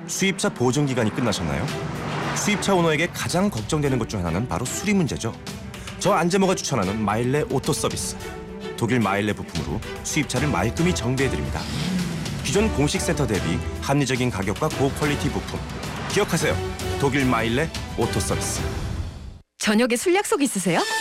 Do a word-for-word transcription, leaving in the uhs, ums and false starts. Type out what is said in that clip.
수입차 보증 기간이 끝나셨나요? 수입차 오너에게 가장 걱정되는 것 중 하나는 바로 수리 문제죠. 저 안재모가 추천하는 마일레 오토 서비스. 독일 마일레 부품으로 수입차를 말끔히 정비해드립니다. 기존 공식 센터 대비 합리적인 가격과 고퀄리티 부품. 기억하세요. 독일 마일레 오토 서비스. 저녁에 술 약속 있으세요?